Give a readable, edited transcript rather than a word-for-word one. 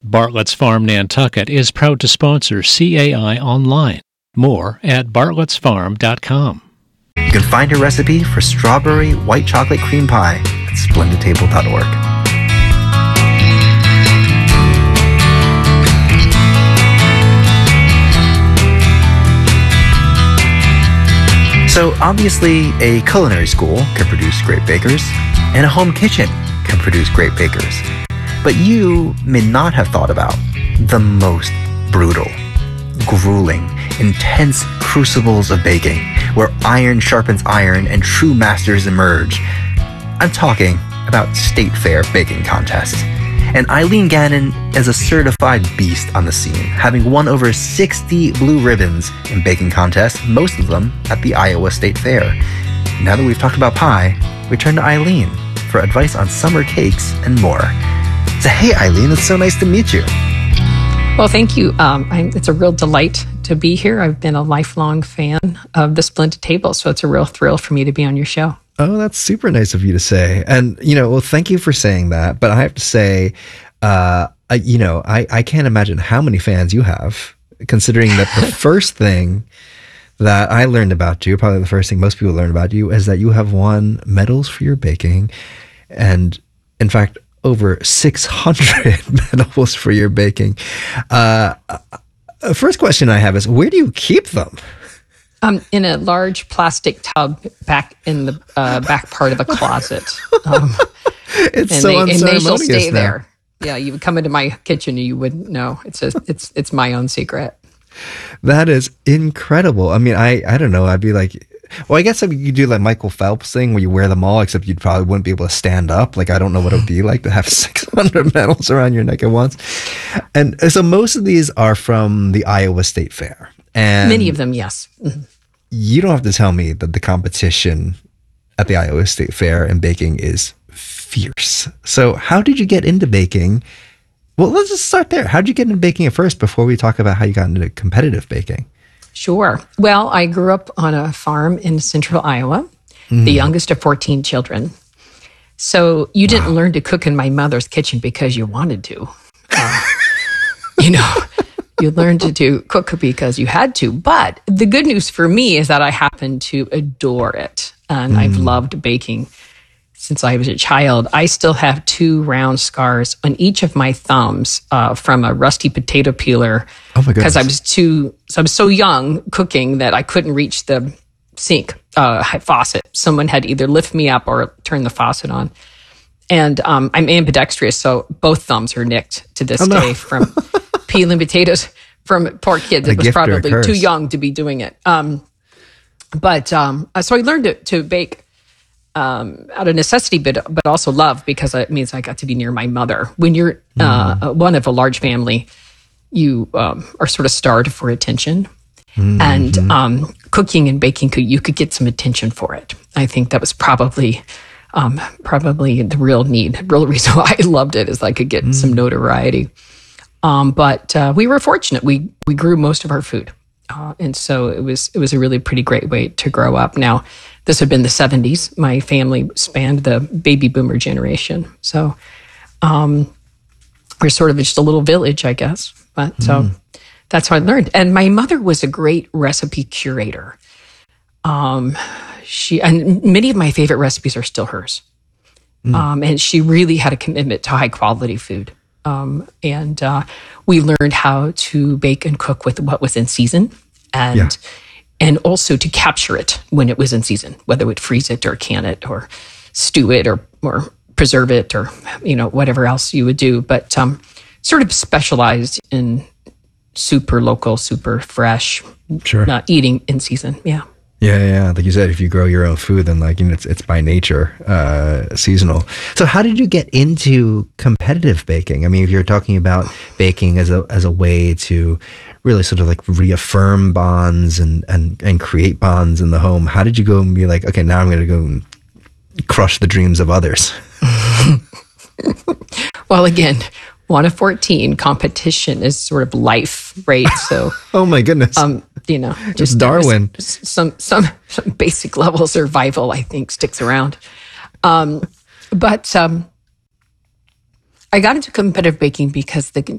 Bartlett's Farm Nantucket is proud to sponsor CAI Online. More at bartlettsfarm.com. You can find a recipe for strawberry white chocolate cream pie at splendidtable.org. So obviously, a culinary school can produce great bakers, and a home kitchen can produce great bakers. But you may not have thought about the most brutal, grueling, intense crucibles of baking, where iron sharpens iron and true masters emerge. I'm talking about State Fair baking contests. And Eileen Gannon is a certified beast on the scene, having won over 60 blue ribbons in baking contests, most of them at the Iowa State Fair. Now that we've talked about pie, we turn to Eileen for advice on summer cakes and more. So, hey Eileen, it's so nice to meet you. Well, thank you. It's a real delight to be here. I've been a lifelong fan of the Splendid Table, so it's a real thrill for me to be on your show. Oh, that's super nice of you to say. And, well, thank you for saying that. But I have to say, I can't imagine how many fans you have, considering that the first thing that I learned about you, probably the first thing most people learn about you, is that you have won medals for your baking. And in fact, over 600 medals for your baking. First question I have is, where do you keep them? In a large plastic tub back in the back part of a closet. It's so unceremonious. And they shall stay now. there. Yeah, you would come into my kitchen and you wouldn't know. It's my own secret. That is incredible. I mean, I don't know. I'd be like, well, I guess if you do like Michael Phelps thing where you wear them all, except you probably wouldn't be able to stand up. Like, I don't know what it would be like to have 600 medals around your neck at once. And so most of these are from the Iowa State Fair. And many of them, yes. Mm-hmm. You don't have to tell me that the competition at the Iowa State Fair in baking is fierce. So how did you get into baking? Well, let's just start there. How did you get into baking at first before we talk about how you got into competitive baking? Sure. Well, I grew up on a farm in central Iowa, the youngest of 14 children. So you didn't learn to cook in my mother's kitchen because you wanted to. You learned to cook because you had to. But the good news for me is that I happen to adore it. And I've loved baking since I was a child. I still have 2 round scars on each of my thumbs from a rusty potato peeler. Oh my goodness. Because I was so young cooking that I couldn't reach the sink faucet. Someone had to either lift me up or turn the faucet on. And I'm ambidextrous, so both thumbs are nicked to this day from peeling potatoes from poor kids. It was probably too young to be doing it. So I learned to bake out of necessity, but also love, because it means I got to be near my mother. When you're one of a large family, you are sort of starved for attention. And cooking and baking, you could get some attention for it. I think that was probably the real reason why I loved it, is I could get some notoriety. But we were fortunate. We grew most of our food. And so it was a really pretty great way to grow up. Now, this had been the 70s. My family spanned the baby boomer generation. So we're sort of just a little village, I guess. But that's how I learned. And my mother was a great recipe curator. And many of my favorite recipes are still hers. And she really had a commitment to high quality food. And we learned how to bake and cook with what was in season, and also to capture it when it was in season, whether we'd freeze it or can it or stew it or preserve it or whatever else you would do. But sort of specialized in super local, super fresh, eating in season. Yeah. Yeah. Like you said, if you grow your own food, then it's by nature seasonal. So how did you get into competitive baking? I mean, if you're talking about baking as a way to really sort of like reaffirm bonds and create bonds in the home, how did you go and be like, okay, now I'm going to go and crush the dreams of others? Well, again, 1 of 14, competition is sort of life, right? So, oh my goodness, just Darwin. Some basic level of survival, I think, sticks around. But I got into competitive baking because the